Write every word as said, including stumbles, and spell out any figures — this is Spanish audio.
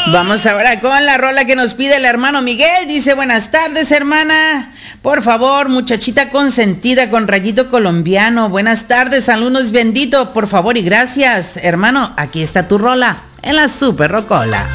Vamos ahora con la rola que nos pide el hermano Miguel. Dice, buenas tardes, hermana. Por favor, muchachita consentida con rayito colombiano. Buenas tardes, alumnos bendito. Por favor y gracias. Hermano, aquí está tu rola en la Super Rocola.